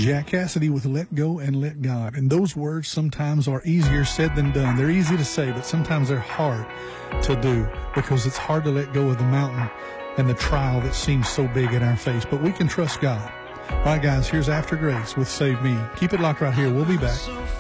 Jack Cassidy with Let Go and Let God. And those words sometimes are easier said than done. They're easy to say, but sometimes they're hard to do because it's hard to let go of the mountain and the trial that seems so big in our face. But we can trust God. All right, guys, here's After Grace with Save Me. Keep it locked right here. We'll be back.